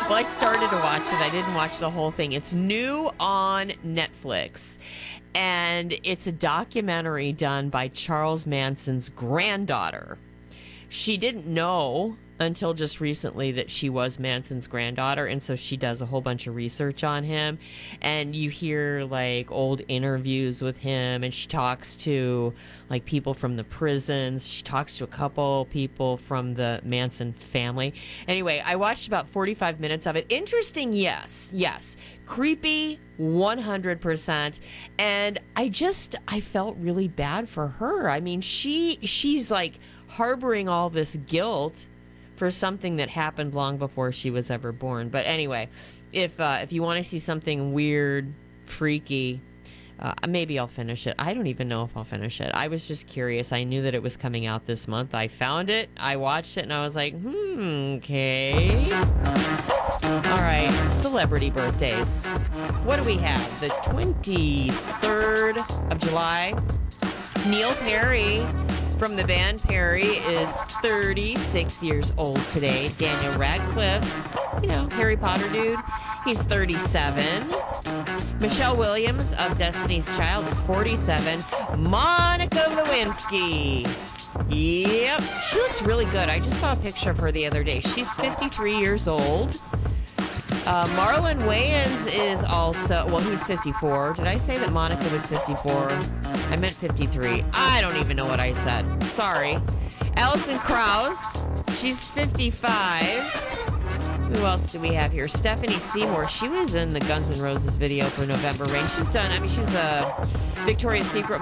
Well, I started to watch it. I didn't watch the whole thing. It's new on Netflix, and it's a documentary done by Charles Manson's granddaughter. She didn't know until just recently that she was Manson's granddaughter, and so she does a whole bunch of research on him, and you hear like old interviews with him, and she talks to like people from the prisons. She talks to a couple people from the Manson family. Anyway, I watched about 45 minutes of it. Interesting, yes. Creepy, 100%. And I felt really bad for her. I mean, she's like harboring all this guilt for something that happened long before she was ever born. But anyway, if you want to see something weird, freaky, maybe I'll finish it. I don't even know if I'll finish it. I was just curious. I knew that it was coming out this month. I found it, I watched it, and I was like, okay. All right, celebrity birthdays. What do we have? The 23rd of July. Neil Perry from the band Perry is 36 years old today. Daniel Radcliffe, Harry Potter dude, he's 37. Michelle Williams of Destiny's Child is 47. Monica Lewinsky. Yep, she looks really good. I just saw a picture of her the other day. She's 53 years old. Marlon Wayans is also, he's 54. Did I say that Monica was 54? I meant 53. I don't even know what I said. Sorry. Alison Krauss, she's 55. Who else do we have here? Stephanie Seymour. She was in the Guns N' Roses video for November Rain. She was a Victoria's Secret